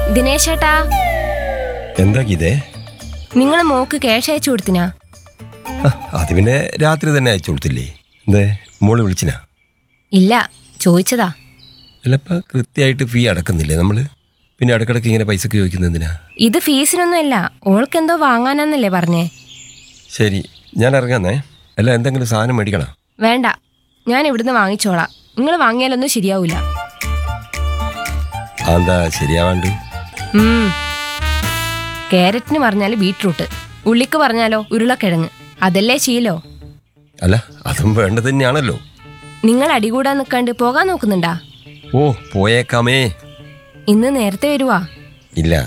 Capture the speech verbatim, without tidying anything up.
ദിനേശേട്ടാ, എന്താ ഗീതേ? നിങ്ങളെ mock cash അയച്ചു കൊടുത്തിനാ? അത് പിന്നെ രാത്രി തന്നെ അയച്ചു കൊടുത്തില്ലേ? എന്തേ മോള് വിളിച്ചിനാ? ഇല്ല, ചോദിച്ചതാ. ചിലപ്പോ കൃത്യമായിട്ട് ഫീ അടക്കുന്നില്ലേ നമ്മള്? പിന്നെ ഇടക്കിടക്ക് ഇങ്ങനെ പൈസക്ക് ചോദിക്കുന്നത് എന്തിനാ? ഇത് ഫീസിനൊന്നുമല്ല, ഓൾക്കെന്തോ വാങ്ങാനെന്നല്ലേ പറഞ്ഞേ. ശരി, ഞാൻ ഇറങ്ങാന്നേ. അല്ല, എന്തെങ്കിലും സാധനം മേടിക്കണം? വേണ്ട, ഞാൻ ഇവിടുന്ന് വാങ്ങിച്ചോളാം. നിങ്ങൾ വാങ്ങിയാലൊന്നും ശരിയാവൂല. എന്താ ശരിയാവാണ്ട്? ഉം ക്യാരറ്റിന് പറഞ്ഞാല് ബീട്രൂട്ട്, ഉള്ളിക്ക് പറഞ്ഞാലോ ഉരുളക്കിഴങ്ങ്. അതല്ലേ ശീലോ? അല്ല, അതും വേണ്ടത് തന്നെയാണല്ലോ. നിങ്ങൾ അടികൂടാൻ നിൽക്കാണ്ട് പോകാൻ നോക്കുന്നുണ്ടാ? ഓ, പോയേക്കാമേ. ഇന്ന് നേരത്തെ വരുവാ? ഇല്ല,